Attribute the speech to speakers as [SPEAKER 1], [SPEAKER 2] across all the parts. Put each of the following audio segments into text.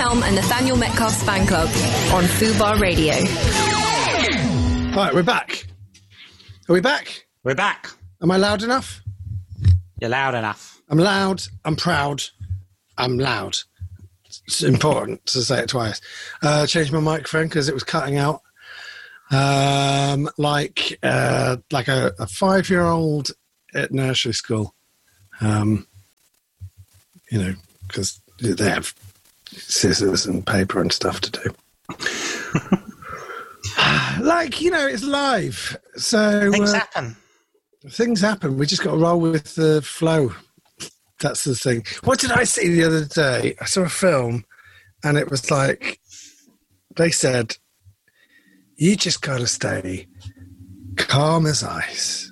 [SPEAKER 1] Helm and Nathaniel Metcalf's fan club on Fubar Radio.
[SPEAKER 2] Right, we're back. Are we back?
[SPEAKER 3] We're back.
[SPEAKER 2] Am I loud enough?
[SPEAKER 3] You're loud enough.
[SPEAKER 2] I'm loud. I'm proud. I'm loud. It's important to say it twice. Changed my microphone because it was cutting out. Like a 5-year-old at nursery school. Because they have scissors and paper and stuff to do. It's live. So
[SPEAKER 3] Things happen.
[SPEAKER 2] Things happen. We just got to roll with the flow. That's the thing. What did I see the other day? I saw a film and it was like, they said, you just got to stay calm as ice.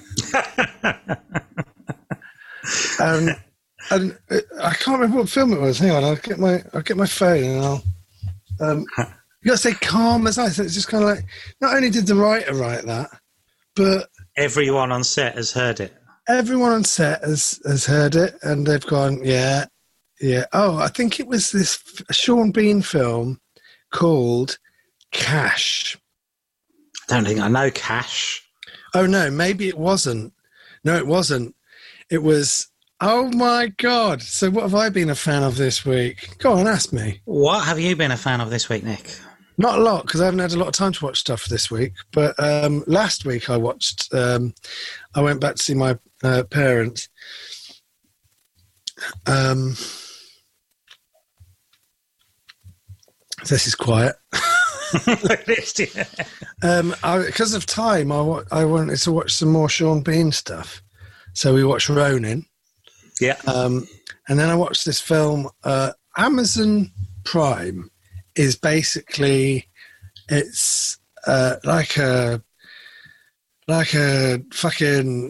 [SPEAKER 2] And I can't remember what film it was. Hang on, I'll get my phone and I'll. You got to say calm as ice. It's just kind of like, not only did the writer write that, but
[SPEAKER 3] everyone on set has heard it.
[SPEAKER 2] Everyone on set has heard it, and they've gone, yeah. Oh, I think it was this Sean Bean film called Cash.
[SPEAKER 3] I don't think I know Cash.
[SPEAKER 2] Oh no, maybe it wasn't. No, it wasn't. It was. Oh my God! So what have I been a fan of this week? Go on, ask me.
[SPEAKER 3] What have you been a fan of this week, Nick?
[SPEAKER 2] Not a lot, because I haven't had a lot of time to watch stuff this week. But last week I watched. I went back to see my parents. This is quiet. Because of time, I wanted to watch some more Sean Bean stuff. So we watched Ronin.
[SPEAKER 3] Yeah.
[SPEAKER 2] And then I watched this film. Amazon Prime is basically, it's like a fucking,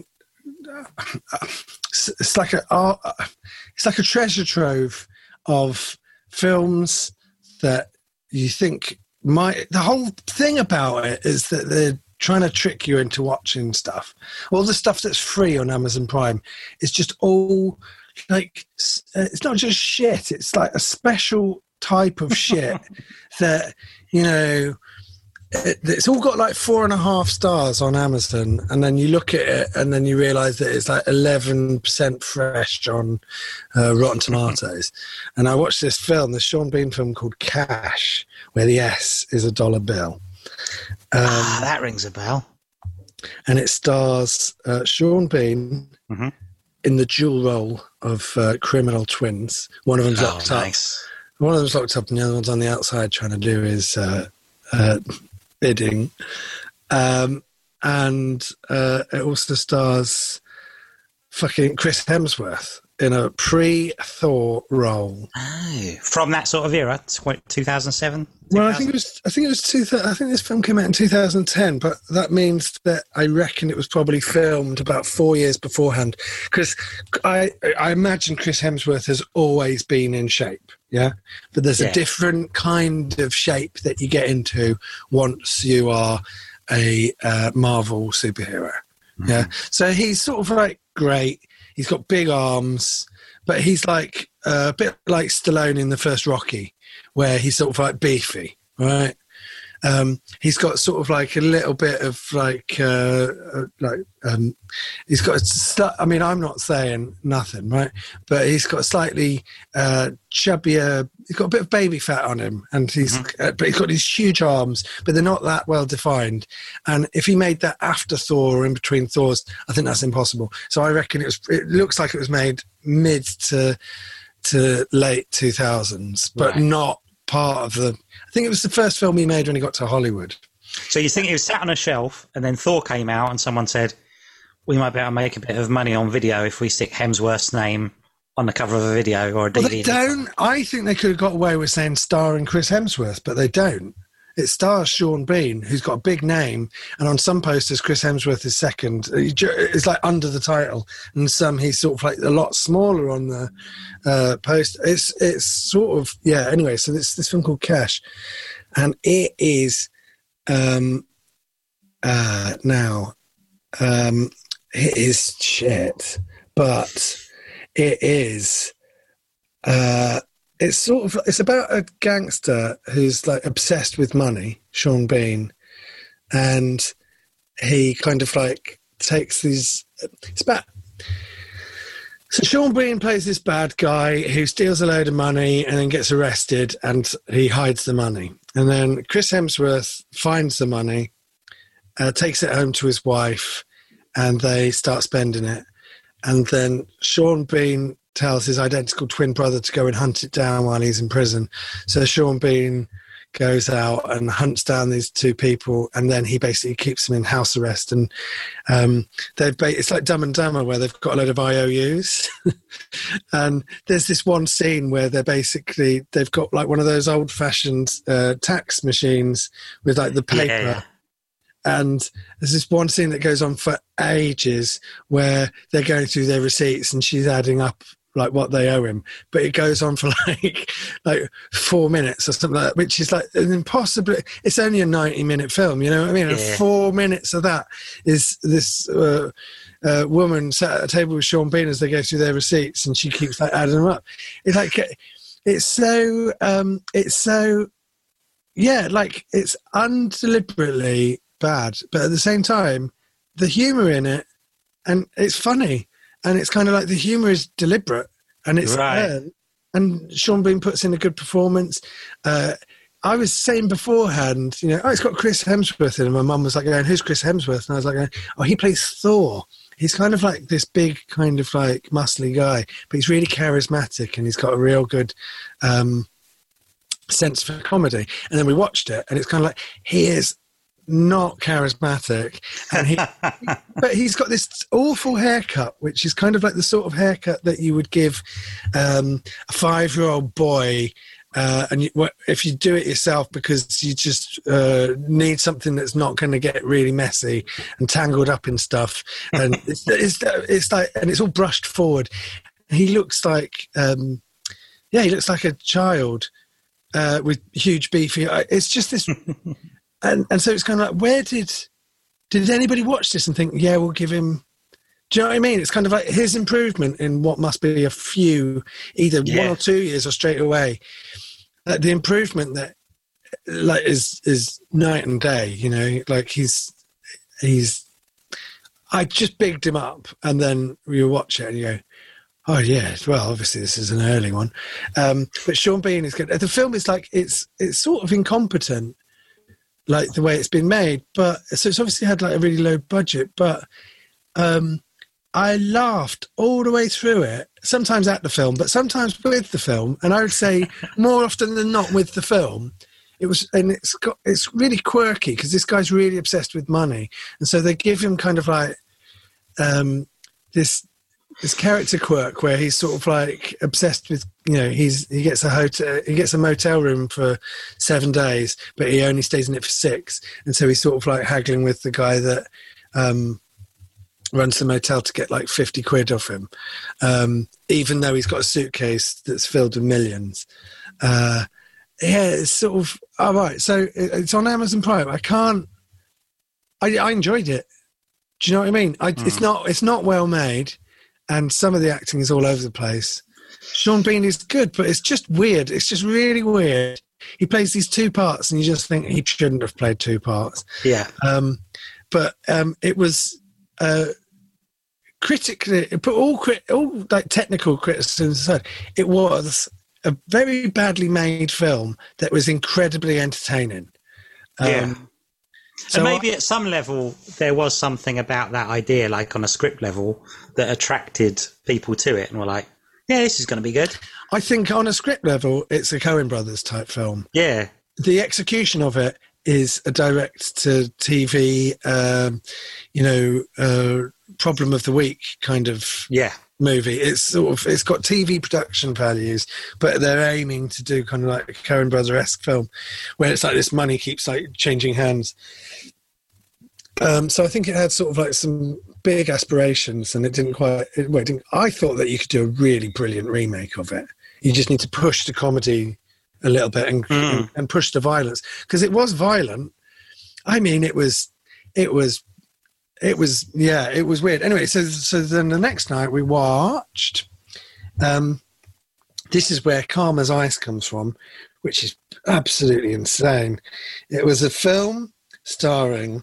[SPEAKER 2] it's like a treasure trove of films that you think might. The whole thing about it is that they're trying to trick you into watching stuff. All the stuff that's free on Amazon Prime is just all like, it's not just shit. It's like a special type of shit that, it's all got like 4.5 stars on Amazon, and then you look at it and then you realise that it's like 11% fresh on Rotten Tomatoes. And I watched this Sean Bean film called Cash, where the S is a dollar bill.
[SPEAKER 3] That rings a bell.
[SPEAKER 2] And it stars Sean Bean in the dual role of criminal twins. One of them's locked up. One of them's locked up, and the other one's on the outside trying to do his bidding. And it also stars fucking Chris Hemsworth in a pre-Thor role.
[SPEAKER 3] Oh, from that sort of era, 2007.
[SPEAKER 2] Well, I think this film came out in 2010, but that means that I reckon it was probably filmed about 4 years beforehand, because I imagine Chris Hemsworth has always been in shape, yeah? But there's a different kind of shape that you get into once you are a Marvel superhero, yeah? So he's sort of like great. He's got big arms, but he's like a bit like Stallone in the first Rocky, where he's sort of like beefy, right? He's got sort of like a little bit of he's got I'm not saying nothing, right? But he's got a slightly chubbier, he's got a bit of baby fat on him, and but he's got these huge arms, but they're not that well defined. And if he made that after Thor or in between Thors, I think that's impossible. So I reckon it looks like it was made mid to late 2000s, but not part of the. I think it was the first film he made when he got to Hollywood.
[SPEAKER 3] So you think it was sat on a shelf, and then Thor came out, and someone said, "We might be able to make a bit of money on video if we stick Hemsworth's name on the cover of a video or a DVD."
[SPEAKER 2] Well, they don't. I think they could have got away with saying starring Chris Hemsworth, but they don't. It stars Sean Bean, who's got a big name, and on some posters, Chris Hemsworth is second. It's like under the title, and some he's sort of like a lot smaller on the poster. It's sort of Anyway, so this film called Cash, and it is it is shit, but it is it's about a gangster who's like obsessed with money, Sean Bean, and he kind of like takes these. It's about. So Sean Bean plays this bad guy who steals a load of money and then gets arrested, and he hides the money. And then Chris Hemsworth finds the money, takes it home to his wife, and they start spending it. And then Sean Bean tells his identical twin brother to go and hunt it down while he's in prison. So Sean Bean goes out and hunts down these two people, and then he basically keeps them in house arrest. And it's like Dumb and Dumber, where they've got a load of IOUs. And there's this one scene where they've got like one of those old-fashioned tax machines with like the paper. Yeah. And there's this one scene that goes on for ages where they're going through their receipts and she's adding up like what they owe him, but it goes on for like 4 minutes or something like that, which is like an impossible. It's only a 90-minute film, you know what I mean? Yeah. And 4 minutes of that is this woman sat at a table with Sean Bean as they go through their receipts, and she keeps like adding them up. It's like it's so like it's undeliberately bad, but at the same time, the humour in it, and it's funny. And it's kind of like the humour is deliberate, and it's earned, and Sean Bean puts in a good performance. I was saying beforehand, you know, it's got Chris Hemsworth in it. And my mum was like, going, "Who's Chris Hemsworth?" And I was like, "Oh, he plays Thor." He's kind of like this big, kind of like muscly guy, but he's really charismatic, and he's got a real good sense for comedy. And then we watched it, and it's kind of like he is not charismatic, and but he's got this awful haircut, which is kind of like the sort of haircut that you would give a 5-year-old boy, and if you do it yourself because you just need something that's not going to get really messy and tangled up in stuff, and it's like, and it's all brushed forward. He looks like he looks like a child with huge beefy. It's just this. And so it's kind of like, where did anybody watch this and think, yeah, we'll give him... Do you know what I mean? It's kind of like his improvement in what must be a few, either 1 or 2 years or straight away. The improvement that like is night and day, you know? Like he's... I just bigged him up, and then you watch it and you go, oh, yeah, well, obviously this is an early one. But Sean Bean is good. The film is like, it's sort of incompetent, like the way it's been made, but so it's obviously had like a really low budget, but I laughed all the way through it, sometimes at the film, but sometimes with the film. And I would say more often than not with the film, it's really quirky because this guy's really obsessed with money. And so they give him kind of like this character quirk where he's sort of like obsessed with, you know, he gets a motel room for 7 days, but he only stays in it for 6. And so he's sort of like haggling with the guy that runs the motel to get like 50 quid off him, even though he's got a suitcase that's filled with millions. It's sort of, all right. So it's on Amazon Prime. I enjoyed it. Do you know what I mean? It's not well made. And some of the acting is all over the place. Sean Bean is good, but it's just weird. It's just really weird. He plays these 2 parts, and you just think he shouldn't have played 2 parts. Yeah. But it was critically, but all like technical criticism aside, it was a very badly made film that was incredibly entertaining.
[SPEAKER 3] So maybe at some level there was something about that idea, like on a script level, that attracted people to it and were like, yeah, this is going to be good.
[SPEAKER 2] I think on a script level, it's a Coen Brothers type film.
[SPEAKER 3] Yeah.
[SPEAKER 2] The execution of it is a direct-to-TV, problem of the week kind of movie. It's got TV production values, but they're aiming to do kind of like a Coen Brother-esque film where it's like this money keeps like changing hands. So I think it had sort of like some big aspirations, and it didn't quite. I thought that you could do a really brilliant remake of it. You just need to push the comedy a little bit and push the violence, because it was violent. I mean, it was weird. Anyway, so then the next night we watched this is where Karma's Ice comes from, which is absolutely insane. It was a film starring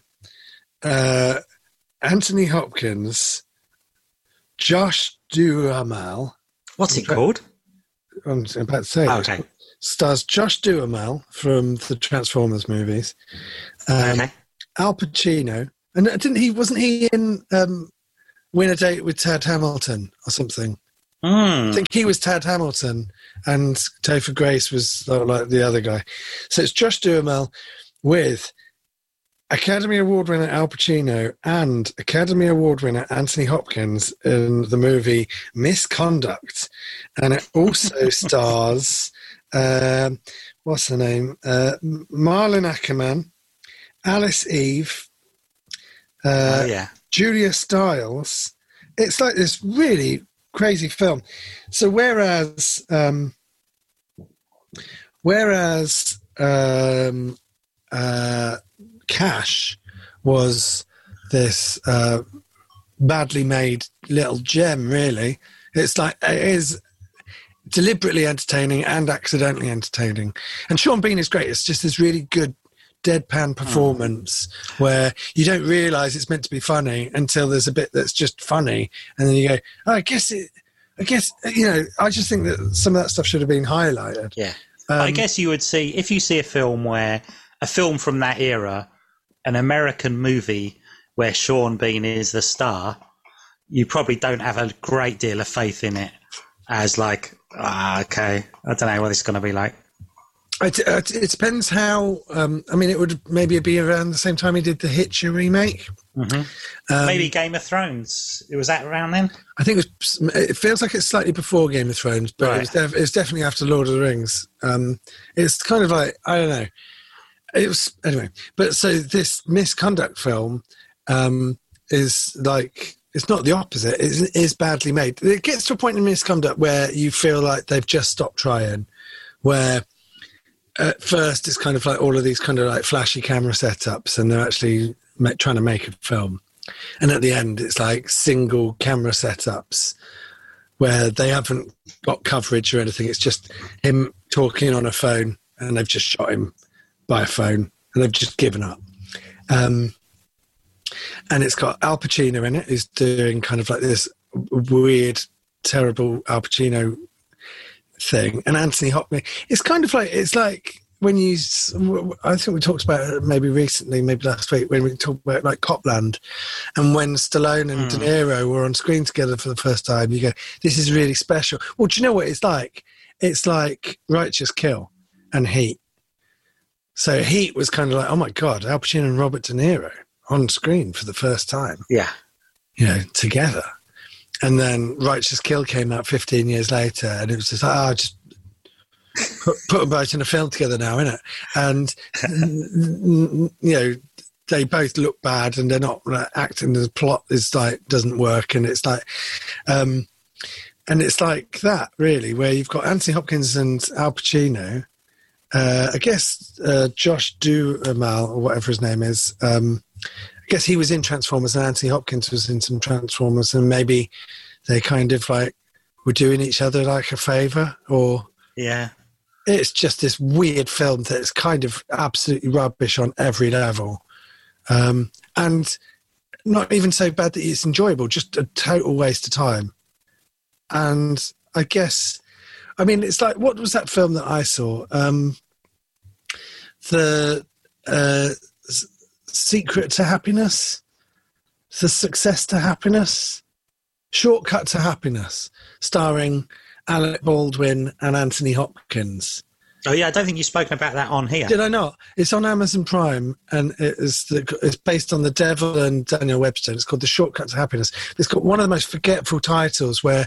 [SPEAKER 2] Anthony Hopkins, Josh Duhamel.
[SPEAKER 3] What's it called?
[SPEAKER 2] I'm about to say.
[SPEAKER 3] Okay.
[SPEAKER 2] Stars Josh Duhamel from the Transformers movies.
[SPEAKER 3] Okay.
[SPEAKER 2] Al Pacino. And wasn't he in Win a Date with Tad Hamilton or something? I think he was Tad Hamilton and Topher Grace was like the other guy. So it's Josh Duhamel with Academy Award winner Al Pacino and Academy Award winner Anthony Hopkins in the movie Misconduct. And it also stars, what's her name? Marlon Ackerman, Alice Eve, Julia Stiles. It's like this really crazy film. So whereas Cash was this badly made little gem, really. It's like it is deliberately entertaining and accidentally entertaining. And Sean Bean is great. It's just this really good deadpan performance where you don't realise it's meant to be funny until there's a bit that's just funny, and then you go, oh, I guess I just think that some of that stuff should have been highlighted.
[SPEAKER 3] Yeah. I guess you would see, if you see a film from that era, an American movie where Sean Bean is the star, you probably don't have a great deal of faith in it as like, okay, I don't know what it's going to be like.
[SPEAKER 2] It depends how. It would maybe be around the same time he did the Hitcher remake.
[SPEAKER 3] Mm-hmm. Maybe Game of Thrones. Was that around then? I think
[SPEAKER 2] it feels like it's slightly before Game of Thrones, but right. It's definitely after Lord of the Rings. It's kind of like, I don't know. It was anyway. But so this Misconduct film is like, it's not the opposite. It is badly made. It gets to a point in Misconduct where you feel like they've just stopped trying, where at first it's kind of like all of these kind of like flashy camera setups and they're actually trying to make a film. And at the end it's like single camera setups where they haven't got coverage or anything. It's just him talking on a phone and they've just shot him by a phone and they've just given up. And it's got Al Pacino in it, who's doing kind of like this weird, terrible Al Pacino thing, and Anthony Hopkins. It's kind of like, it's like when I think we talked about it maybe recently, maybe last week, when we talked about like Copland, and when Stallone and De Niro were on screen together for the first time, you go, this is really special. Well, do you know what it's like? It's like Righteous Kill and Heat. So Heat was kind of like, oh my God, Al Pacino and Robert De Niro on screen for the first time. Yeah. Together. And then Righteous Kill came out 15 years later, and it was just like, just put them both in a film together now, innit? And, they both look bad and they're not acting. The plot is like, doesn't work. And it's like, and it's like that, really, where you've got Anthony Hopkins and Al Pacino. I guess Josh Duhamel, or whatever his name is, I guess he was in Transformers and Anthony Hopkins was in some Transformers, and maybe they kind of like were doing each other like a favour, or... Yeah. It's just this weird film that's kind of absolutely rubbish on every level. And not even so bad that it's enjoyable, just a total waste of time. And I guess... it's like, what was that film that I saw? The Secret to Happiness? The Success to Happiness? Shortcut to Happiness, starring Alec Baldwin and Anthony Hopkins.
[SPEAKER 3] Oh, yeah, I don't think you've spoken about that on here.
[SPEAKER 2] Did I not? It's on Amazon Prime, and it's based on The Devil and Daniel Webster. It's called The Shortcut to Happiness. It's got one of the most forgetful titles where...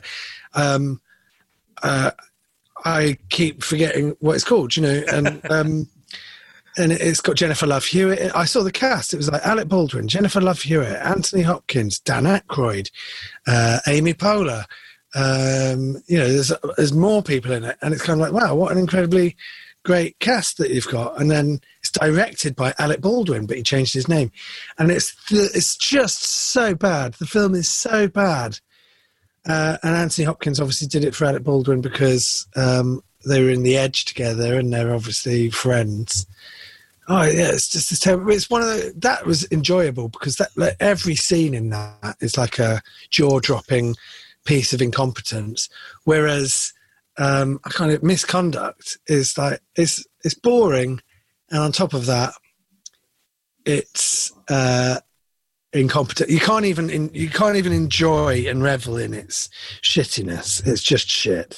[SPEAKER 2] I keep forgetting what it's called, and it's got Jennifer Love Hewitt. I saw the cast. It was like Alec Baldwin, Jennifer Love Hewitt, Anthony Hopkins, Dan Aykroyd, Amy Poehler. There's more people in it, and it's kind of like, wow, what an incredibly great cast that you've got. And then it's directed by Alec Baldwin, but he changed his name, and it's just so bad. The film is so bad. And Anthony Hopkins obviously did it for Alec Baldwin because they were in The Edge together and they're obviously friends. Oh yeah, it's just this terrible. It's one of that was enjoyable because that like, every scene in that is like a jaw-dropping piece of incompetence. Whereas a kind of Misconduct is like it's boring, and on top of that, it's incompetent. You can't even enjoy and revel in its shittiness. It's just shit.